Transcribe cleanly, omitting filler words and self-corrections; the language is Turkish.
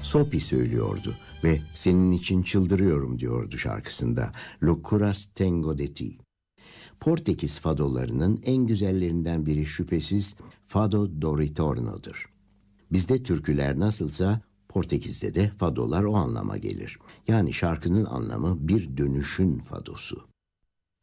Sopi söylüyordu ve senin için çıldırıyorum diyordu şarkısında. Loucuras tengo de ti. Portekiz fadolarının en güzellerinden biri şüphesiz Fado do Ritorno'dur. Bizde türküler nasılsa Portekiz'de de fadolar o anlama gelir. Yani şarkının anlamı bir dönüşün fadosu.